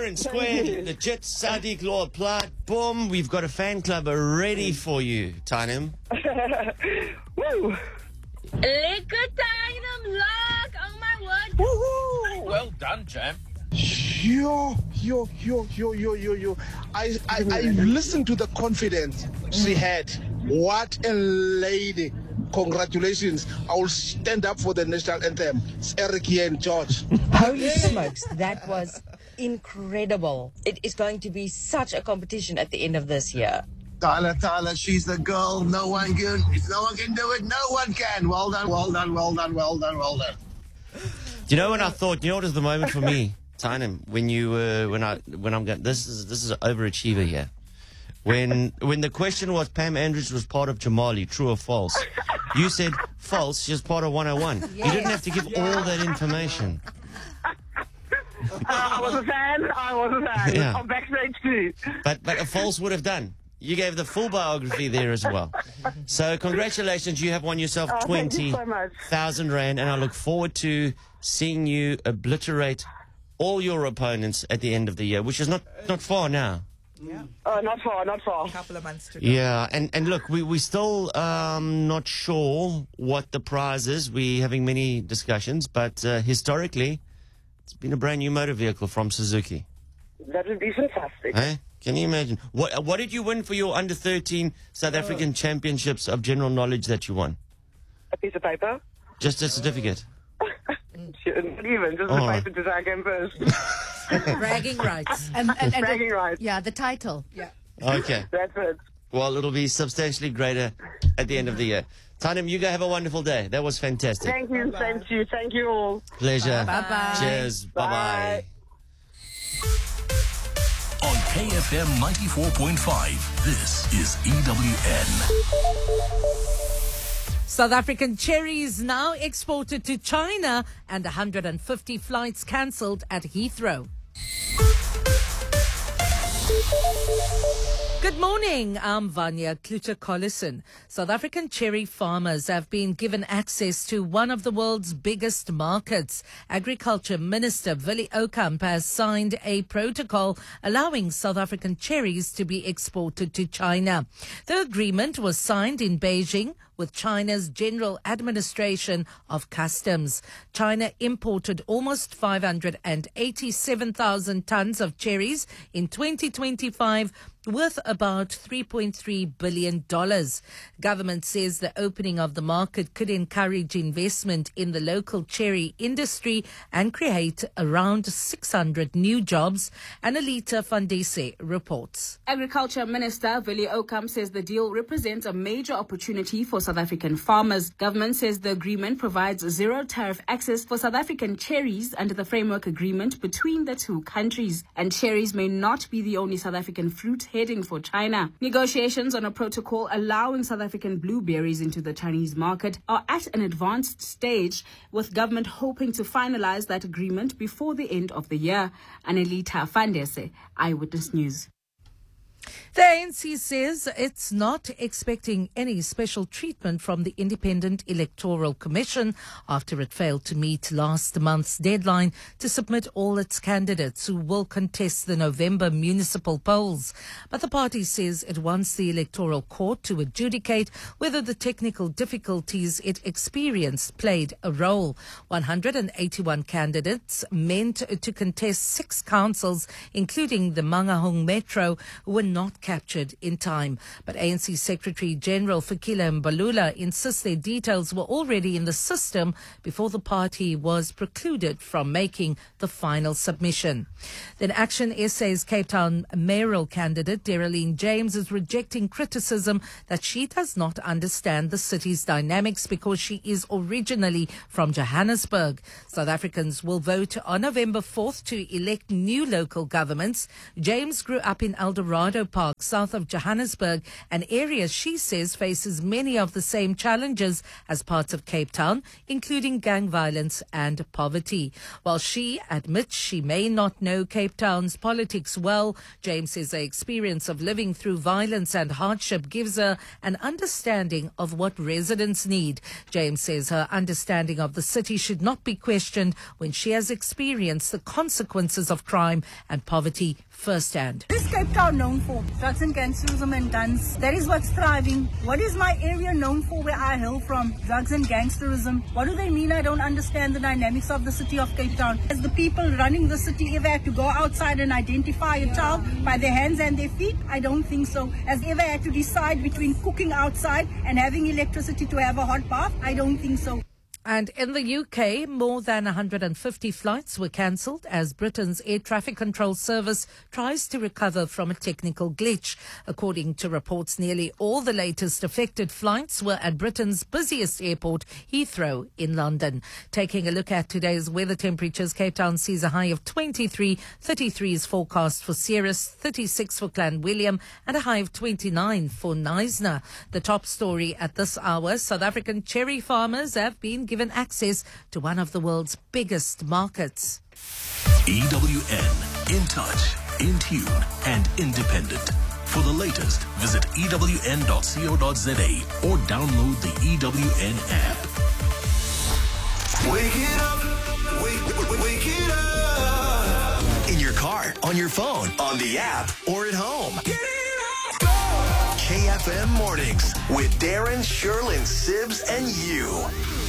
and square. Legit Sadiq law applied. Boom. We've got a fan club ready for you, Tanim. Woo! Lekker Tynum luck! Oh my word! Woohoo! Well done, Jam. Yo. I listened to the confidence she had. What a lady. Congratulations. I will stand up for the national anthem. It's Eric here and George. Holy smokes, that was incredible. It is going to be such a competition at the end of this year. Tyler, she's the girl. No one can do it. No one can. Well done. You know when I thought, you know what was the moment for me, Tanim, when I'm going, this is an overachiever here. When the question was Pam Andrews was part of Jamali, true or false, you said false, she was part of 101. You didn't have to give all that information. I was a fan. Yeah. I'm backstage too. But a false would have done. You gave the full biography there as well. So congratulations, you have won yourself Thank you so much. 20,000 Rand, and I look forward to seeing you obliterate all your opponents at the end of the year, which is not far now. Yeah. Not far. A couple of months to go. Yeah, and look, we still not sure what the prize is. We're having many discussions, but historically, it's been a brand new motor vehicle from Suzuki. That would be fantastic. Eh? Can you imagine? What did you win for your under-13 South African Championships of General Knowledge that you won? A piece of paper? Just a certificate? Not even, just All the right. paper to tag in first. Bragging rights. And Bragging rights. Yeah, the title. Yeah. Okay. That's it. Well, it'll be substantially greater at the end of the year. Tanim, you go have a wonderful day. That was fantastic. Thank you all. Pleasure. Bye-bye. Cheers. Bye-bye. On KFM 94.5, this is EWN. South African cherries now exported to China and 150 flights cancelled at Heathrow. Good morning, I'm Vanya Kluter-Collison. South African cherry farmers have been given access to one of the world's biggest markets. Agriculture Minister Willie Okamp has signed a protocol allowing South African cherries to be exported to China. The agreement was signed in Beijing with China's General Administration of Customs. China imported almost 587,000 tons of cherries in 2025, worth about $3.3 billion. Government says the opening of the market could encourage investment in the local cherry industry and create around 600 new jobs. Annalita Vandese reports. Agriculture Minister Willie Okamp says the deal represents a major opportunity for South African farmers. Government says the agreement provides zero tariff access for South African cherries under the framework agreement between the two countries. And cherries may not be the only South African fruit heading for China. Negotiations on a protocol allowing South African blueberries into the Chinese market are at an advanced stage, with government hoping to finalize that agreement before the end of the year. Annalita Vandese, Eyewitness News. The ANC says it's not expecting any special treatment from the Independent Electoral Commission after it failed to meet last month's deadline to submit all its candidates who will contest the November municipal polls. But the party says it wants the Electoral Court to adjudicate whether the technical difficulties it experienced played a role. 181 candidates meant to contest 6 councils, including the Mangaung Metro, were not captured in time. But ANC Secretary General Fikile Mbalula insists their details were already in the system before the party was precluded from making the final submission. Then Action SA's Cape Town mayoral candidate Derelene James is rejecting criticism that she does not understand the city's dynamics because she is originally from Johannesburg. South Africans will vote on November 4th to elect new local governments. James grew up in El Dorado Meadow Park, south of Johannesburg, an area she says faces many of the same challenges as parts of Cape Town, including gang violence and poverty. While she admits she may not know Cape Town's politics well, James says her experience of living through violence and hardship gives her an understanding of what residents need. James says her understanding of the city should not be questioned when she has experienced the consequences of crime and poverty firsthand. What is Cape Town known for? Drugs and gangsterism and guns. That is what's thriving. What is my area known for where I hail from? Drugs and gangsterism. What do they mean? I don't understand the dynamics of the city of Cape Town. Has the people running the city ever had to go outside and identify a child by their hands and their feet? I don't think so. Has they ever had to decide between cooking outside and having electricity to have a hot bath? I don't think so. And in the UK, more than 150 flights were cancelled as Britain's air traffic control service tries to recover from a technical glitch. According to reports, nearly all the latest affected flights were at Britain's busiest airport, Heathrow, in London. Taking a look at today's weather temperatures, Cape Town sees a high of 23, 33 is forecast for Ceres, 36 for Clanwilliam, and a high of 29 for Knysna. The top story at this hour, South African cherry farmers have been given access to one of the world's biggest markets. EWN, in touch, in tune, and independent. For the latest, visit ewn.co.za or download the EWN app. Wake it up, wake it up. In your car, on your phone, on the app, or at home. Get it up. KFM Mornings with Darren, Sherlyn, Sibs, and you.